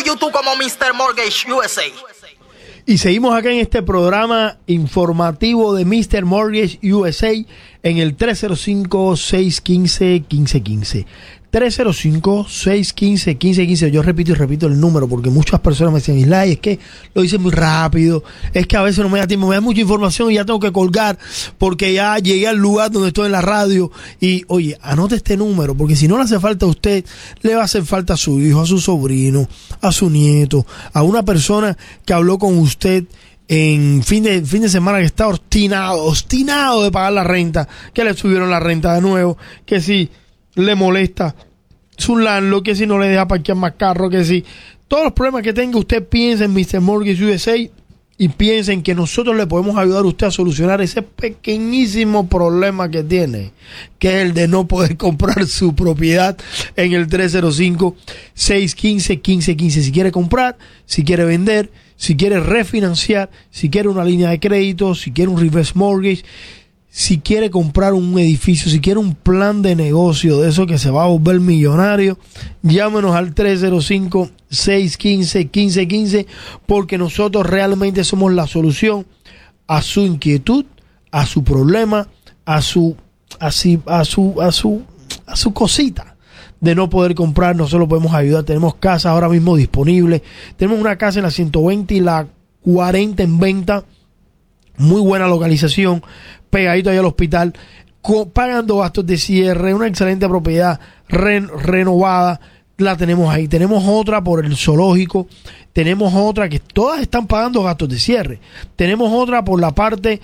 YouTube como Mr. Mortgage USA. Y seguimos acá en este programa informativo de Mr. Mortgage USA en el 305-615-1515. 305-615-1515. Yo repito y repito el número porque muchas personas me dicen, Islay, es que lo dicen muy rápido, es que a veces no me da tiempo, me da mucha información y ya tengo que colgar porque ya llegué al lugar donde estoy en la radio. Y oye, anote este número porque si no le hace falta a usted, le va a hacer falta a su hijo, a su sobrino, a su nieto, a una persona que habló con usted en fin de semana que está obstinado de pagar la renta, que le subieron la renta de nuevo, que si le molesta su landlord, que si no le deja parquear más carro, que si todos los problemas que tenga, usted piensa en Mr. Mortgage USA y piensa en que nosotros le podemos ayudar a usted a solucionar ese pequeñísimo problema que tiene, que es el de no poder comprar su propiedad en el 305-615-1515. Si quiere comprar, si quiere vender, si quiere refinanciar, si quiere una línea de crédito, si quiere un reverse mortgage, si quiere comprar un edificio, si quiere un plan de negocio de eso que se va a volver millonario, llámenos al 305-615-1515 porque nosotros realmente somos la solución a su inquietud, a su problema, a su cosita de no poder comprar. Nosotros lo podemos ayudar. Tenemos casas ahora mismo disponibles. Tenemos una casa en la 120 y la 40 en venta. Muy buena localización, pegadito ahí al hospital, pagando gastos de cierre, una excelente propiedad renovada, la tenemos ahí. Tenemos otra por el zoológico, tenemos otra que todas están pagando gastos de cierre, tenemos otra por la parte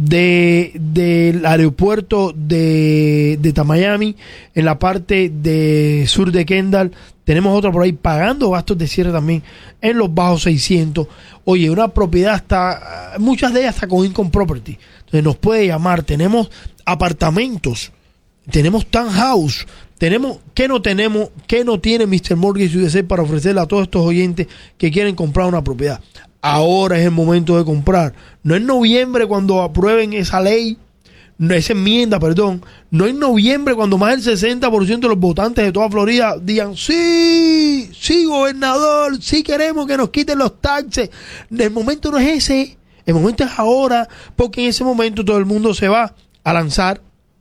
del aeropuerto de Miami, en la parte de sur de Kendall. Tenemos otra por ahí pagando gastos de cierre también en los bajos 600. Oye, una propiedad hasta, muchas de ellas hasta con Income Property. Entonces nos puede llamar. Tenemos apartamentos, tenemos townhouse, tenemos, ¿qué no tiene Mr. Mortgage USA para ofrecerle a todos estos oyentes que quieren comprar una propiedad? Ahora es el momento de comprar. No en noviembre cuando aprueben esa ley, esa enmienda, perdón, no en noviembre cuando más del 60% de los votantes de toda Florida digan sí, gobernador, sí queremos que nos quiten los taxes. El momento no es ese, el momento es ahora, porque en ese momento todo el mundo se va a lanzar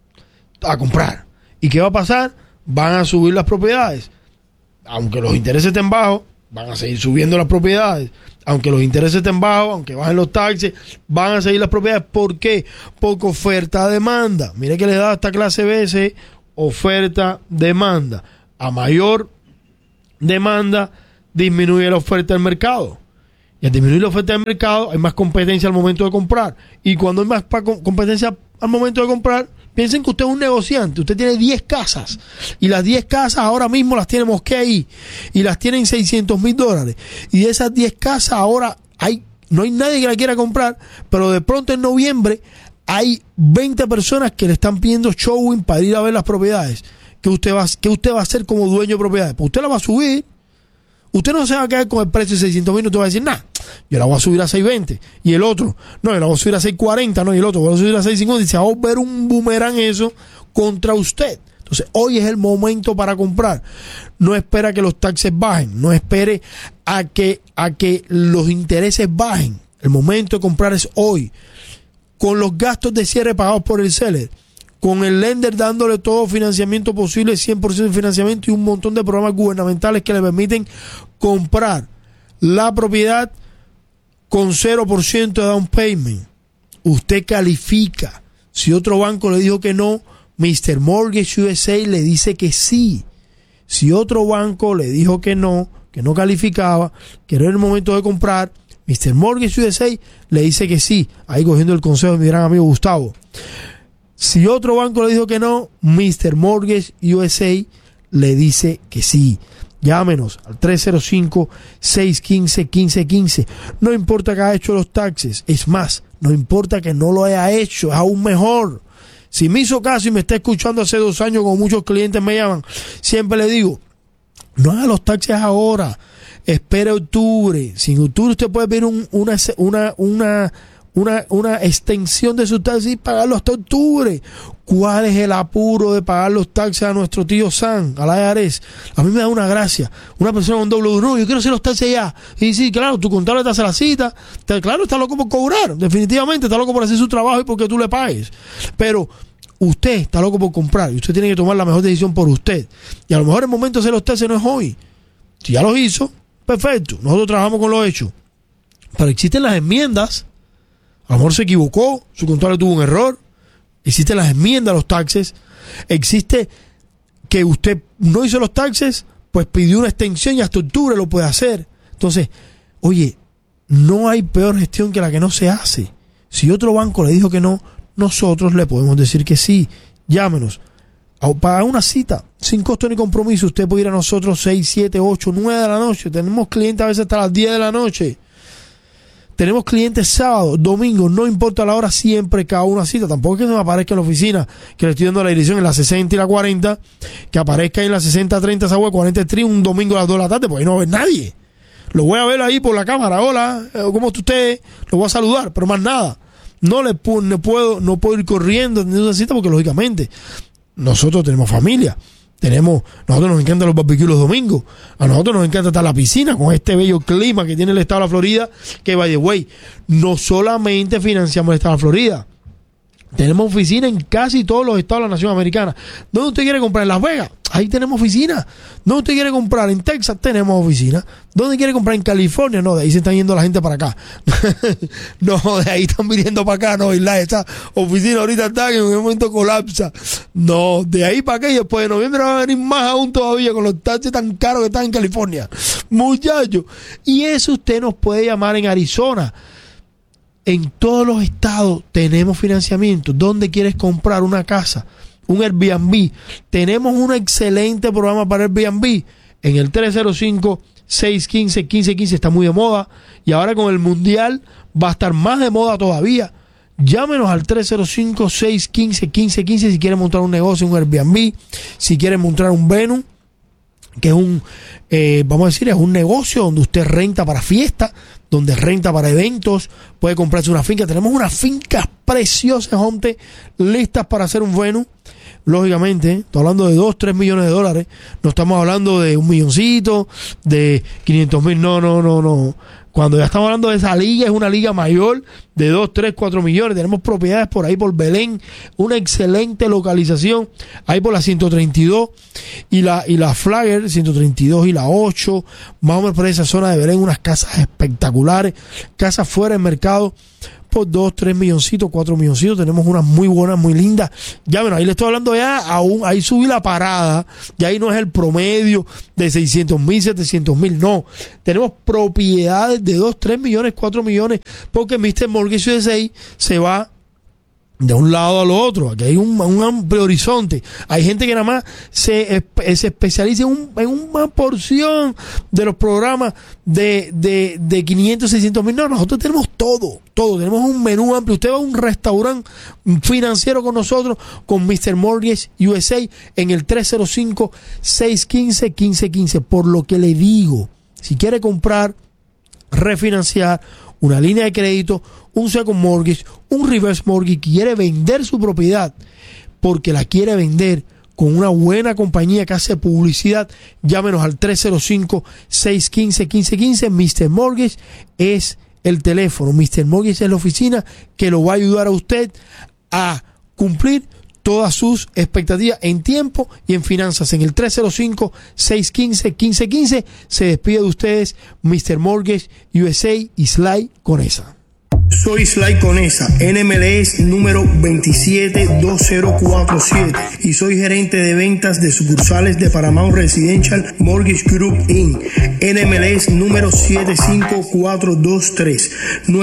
a comprar. ¿Y qué va a pasar? Van a subir las propiedades. Aunque los intereses estén bajos, van a seguir subiendo las propiedades. Aunque los intereses estén bajos, aunque bajen los taxes, van a seguir las propiedades. ¿Por qué? Porque oferta-demanda. Mire que le da esta clase B, oferta-demanda. A mayor demanda, disminuye la oferta del mercado. Y al disminuir la oferta del mercado, hay más competencia al momento de comprar. Y cuando hay más competencia al momento de comprar, piensen que usted es un negociante, usted tiene 10 casas y las 10 casas ahora mismo las tiene Mosqueí y las tienen $600,000 y de esas 10 casas ahora no hay nadie que la quiera comprar, pero de pronto en noviembre hay 20 personas que le están pidiendo showing para ir a ver las propiedades. ¿Qué usted va a hacer como dueño de propiedades? Pues usted la va a subir. Usted no se va a quedar con el precio de 600,000, usted va a decir, yo la voy a subir a 620. Y el otro, yo la voy a subir a 640, y el otro, voy a subir a 650. Y se va a ver un boomerang eso contra usted. Entonces, hoy es el momento para comprar. No espera que los taxes bajen, no espere a que los intereses bajen. El momento de comprar es hoy. Con los gastos de cierre pagados por el seller, con el lender dándole todo financiamiento posible, 100% de financiamiento y un montón de programas gubernamentales que le permiten comprar la propiedad con 0% de down payment. Usted califica. Si otro banco le dijo que no, Mr. Mortgage USA le dice que sí. Si otro banco le dijo que no calificaba, que no era el momento de comprar, Mr. Mortgage USA le dice que sí. Ahí cogiendo el consejo de mi gran amigo Gustavo. Si otro banco le dijo que no, Mr. Mortgage USA le dice que sí. Llámenos al 305-615-1515. No importa que haya hecho los taxes. Es más, no importa que no lo haya hecho. Es aún mejor. Si me hizo caso y me está escuchando hace 2 años, como muchos clientes me llaman, siempre le digo, no haga los taxes ahora. Espere octubre. Si en octubre usted puede pedir una extensión de sus taxes y pagarlo hasta octubre. ¿Cuál es el apuro de pagar los taxes a nuestro tío Sam, a la IRS? A mí me da una gracia. Una persona con doble no, yo quiero hacer los taxes ya. Y sí, claro, tu contable te hace la cita. Claro, está loco por cobrar. Definitivamente está loco por hacer su trabajo y porque tú le pagues. Pero usted está loco por comprar y usted tiene que tomar la mejor decisión por usted. Y a lo mejor el momento de hacer los taxes no es hoy. Si ya los hizo, perfecto. Nosotros trabajamos con lo hecho. Pero existen las enmiendas. A lo mejor se equivocó, su contable tuvo un error. Existen las enmiendas a los taxes. Existe que usted no hizo los taxes, pues pidió una extensión y hasta octubre lo puede hacer. Entonces, oye, no hay peor gestión que la que no se hace. Si otro banco le dijo que no, nosotros le podemos decir que sí. Llámenos. Para una cita, sin costo ni compromiso, usted puede ir a nosotros 6, 7, 8, 9 de la noche. Tenemos clientes a veces hasta las 10 de la noche. Tenemos clientes sábado, domingo, no importa la hora, siempre cada una cita. Tampoco es que se me aparezca en la oficina, que le estoy dando la dirección en la 60 y la 40, que aparezca en la 6030 Sagüe 40 Street un domingo a las 2 de la tarde, porque ahí no va a ver nadie. Lo voy a ver ahí por la cámara, hola, ¿cómo está usted? Lo voy a saludar, pero más nada. No puedo ir corriendo en esa cita porque lógicamente nosotros tenemos familia. Nosotros nos encantan los barbecues los domingos. A nosotros nos encanta estar en la piscina con este bello clima que tiene el estado de la Florida, que by the way, no solamente financiamos el estado de la Florida, tenemos oficina en casi todos los estados de la nación americana. ¿Dónde usted quiere comprar? En Las Vegas, ahí tenemos oficina. ¿Dónde usted quiere comprar? En Texas tenemos oficina. ¿Dónde quiere comprar? En California. No, de ahí se están yendo la gente para acá. No, de ahí están viniendo para acá. No, esa oficina ahorita está que en un momento colapsa. No, de ahí para acá y después de noviembre va a venir más aún todavía con los taxes tan caros que están en California. Muchachos. Y eso usted nos puede llamar en Arizona. En todos los estados tenemos financiamiento. ¿Dónde quieres comprar una casa? Un Airbnb. Tenemos un excelente programa para Airbnb. En el 305-615-1515 está muy de moda. Y ahora con el Mundial va a estar más de moda todavía. Llámenos al 305-615-1515 si quieren montar un negocio, un Airbnb. Si quieren montar un venue, que es vamos a decir, es un negocio donde usted renta para fiestas, donde renta para eventos, puede comprarse una finca. Tenemos unas fincas preciosas, gente, listas para hacer un venue. Lógicamente, estoy hablando de 2, 3 millones de dólares. No estamos hablando de $1 milloncito, de 500,000, no. Cuando ya estamos hablando de esa liga, es una liga mayor de 2, 3, 4 millones. Tenemos propiedades por ahí por Belén, una excelente localización, ahí por la 132 y la Flagger, 132 y la 8, más o menos por esa zona de Belén, unas casas espectaculares, casas fuera del mercado, por 2, 3 milloncitos, 4 milloncitos. Tenemos unas muy buenas, muy lindas. Ya, bueno, ahí le estoy hablando ya, ahí subí la parada, y ahí no es el promedio de 600,000, 700,000, no. Tenemos propiedades de 2, 3 millones, 4 millones, porque Mr. Mortgage USA se va de un lado a lo otro. Aquí hay un amplio horizonte. Hay gente que nada más se especializa en una porción de los programas de 500, 600,000. No, nosotros tenemos todo. Tenemos un menú amplio. Usted va a un restaurante financiero con nosotros, con Mr. Mortgage USA, en el 305-615-1515. Por lo que le digo, si quiere comprar, refinanciar, una línea de crédito, un second mortgage, un reverse mortgage, quiere vender su propiedad porque la quiere vender con una buena compañía que hace publicidad, llámenos al 305-615-1515. Mr. Mortgage es el teléfono, Mr. Mortgage es la oficina que lo va a ayudar a usted a cumplir todas sus expectativas en tiempo y en finanzas. En el 305-615-1515 se despide de ustedes Mr. Mortgage USA y Sly Conesa. Soy Sly Conesa, NMLS número 272047 y soy gerente de ventas de sucursales de Paramount Residential Mortgage Group Inc. NMLS número 75423.